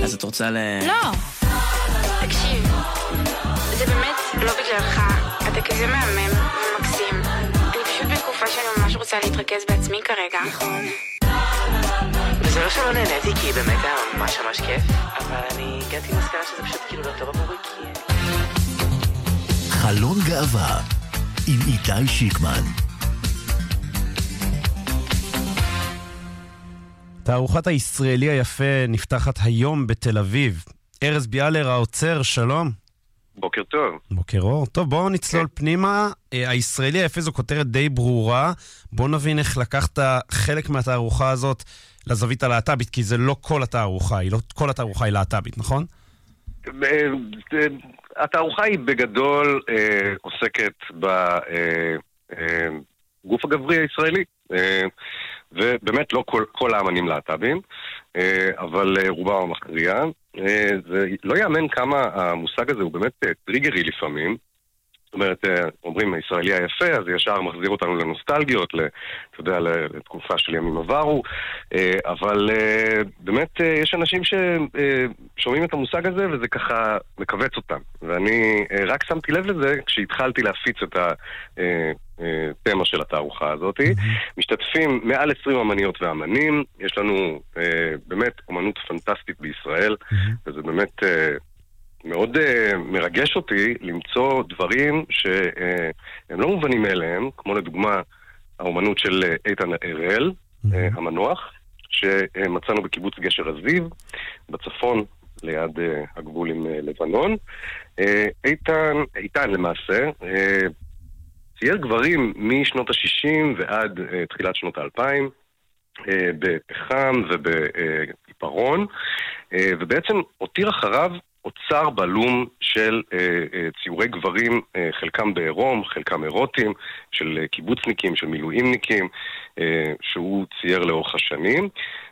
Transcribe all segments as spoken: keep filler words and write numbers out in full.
אז את רוצה ל... לא! תקשיב, זה באמת לא בגללך, אתה כזה מהמם ומקסים. אני פשוט בתקופה שאני ממש רוצה להתרכז בעצמי כרגע. נכון. וזה לא שלא נהניתי, כי באמת היה ממש ממש כיף, אבל אני הגעתי מסקנה שזה פשוט כאילו לא טוב עבורי, כי... חלון גאווה עם איתי שיקמן. תערוכת הישראלי היפה נפתחת היום בתל אביב. ארז ביאלר העוצר, שלום. בוקר טוב. בוקר אור. טוב, בואו נצלול פנימה. הישראלי היפה זו כותרת די ברורה. בואו נבין איך לקחת חלק מהתערוכה הזאת לזווית הלהט"בית, כי זה לא כל התערוכה, היא לא כל התערוכה היא להט"בית, נכון? התערוכה היא בגדול עוסקת בגוף הגברי הישראלי. ובאמת לא כל, כל האמנים להט"בים, אבל רובם המכריע. זה לא יאמן כמה המושג הזה הוא באמת טריגרי לפעמים. זאת אומרת, אומרים הישראלי היפה, אז ישר מחזיר אותנו לנוסטלגיות, אתה יודע, לתקופה של ימים עברו, אבל באמת יש אנשים ששומעים את המושג הזה וזה ככה מקווץ אותם. ואני רק שמתי לב לזה כשהתחלתי להפיץ את התמה של התערוכה הזאת. משתתפים מעל עשרים אמניות ואמנים, יש לנו באמת אומנות פנטסטית בישראל, וזה באמת... מאוד uh, מרגש אותי למצוא דברים שהם לא מובנים אליהם, כמו לדוגמה האומנות של uh, איתן אראל, mm-hmm. uh, המנוח, שמצאנו בקיבוץ גשר הזיו, בצפון, ליד uh, הגבול עם uh, לבנון. Uh, איתן, איתן למעשה, uh, צייר גברים משנות ה-שישים ועד uh, תחילת שנות ה-אלפיים, uh, בפחם ובעיפרון, uh, ובעצם הותיר אחריו אוצר בלום של אה, אה, ציורי גברים, אה, חלקם בעירום, חלקם אירוטיים, של אה, קיבוצניקים, של מילואימניקים, אה, שהוא צייר לאורך השנים.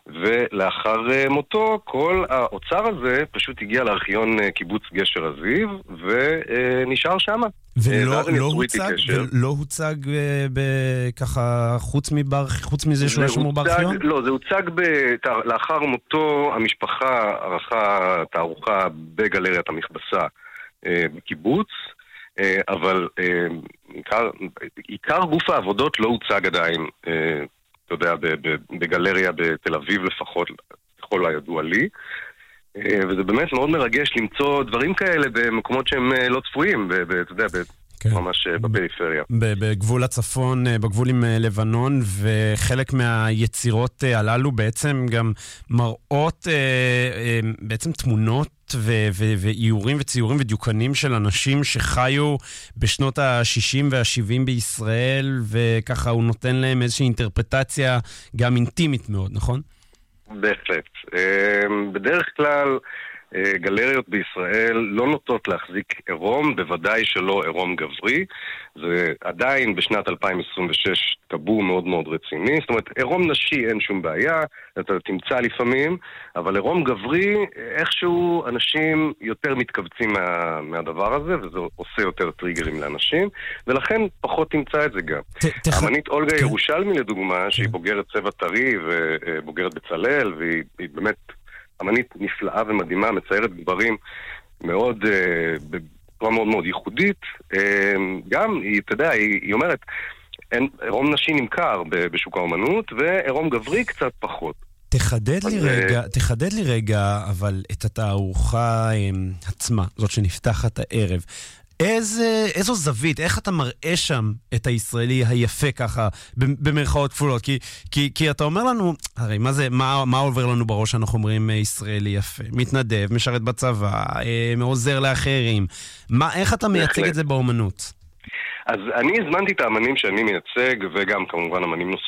ולאחר אה, מותו, כל האוצר הזה פשוט הגיע לארכיון אה, קיבוץ גשר הזיו, ונשאר אה, שם. ולא אה, לא הוצג, ולא הוצג אה, ככה, חוץ, מבר, חוץ מזה שהוא היה שמור בארכיון? לא, זה הוצג ב, לאחר מותו, המשפחה ערכה תערוכה בגלריית המכבסה אה, בקיבוץ, אה, אבל אה, עיקר, עיקר גוף העבודות לא הוצג עדיין, אה, אתה יודע, בגלריה בתל אביב לפחות, ככל הידוע לי, אה, וזה באמת מאוד מרגש למצוא דברים כאלה במקומות שהם לא צפויים, אתה יודע, כן. ממש בפריפריה. בגבול הצפון, בגבול עם לבנון, וחלק מהיצירות הללו בעצם גם מראות בעצם תמונות ואיורים וציורים ודיוקנים של אנשים שחיו בשנות ה-שישים וה-שבעים בישראל, וככה הוא נותן להם איזושהי אינטרפרטציה גם אינטימית מאוד, נכון? בהחלט. בדרך כלל גלריות בישראל לא נוטות להחזיק עירום, בוודאי שלא עירום גברי. זה עדיין בשנת אלפיים עשרים ושש טאבו מאוד מאוד רציני. זאת אומרת, עירום נשי אין שום בעיה, אתה תמצא לפעמים, אבל עירום גברי, איכשהו אנשים יותר מתכווצים מה, מהדבר הזה, וזה עושה יותר טריגרים לאנשים, ולכן פחות תמצא את זה גם. האמנית אולגה ירושלמי לדוגמה, שהיא בוגרת צבע טרי ובוגרת בצלאל, והיא באמת אמנית נפלאה ומדהימה, מציירת גברים מאוד, בצורה מאוד מאוד ייחודית. גם, היא, אתה יודע, היא, היא אומרת, עירום נשי נמכר בשוק האמנות, ועירום גברי קצת פחות. תחדד לי רגע, תחדד לי רגע, אבל את התערוכה עצמה, זאת שנפתחת הערב, איזה, איזו זווית, איך אתה מראה שם את הישראלי היפה ככה, במרכאות כפולות? כי, כי, כי אתה אומר לנו, הרי מה זה, מה, מה עובר לנו בראש אנחנו אומרים ישראלי יפה? מתנדב, משרת בצבא, עוזר לאחרים. מה, איך אתה מייצג את זה באומנות? אז אני הזמנתי את האמנים שאני מייצג, וגם כמובן אמנים נוספים,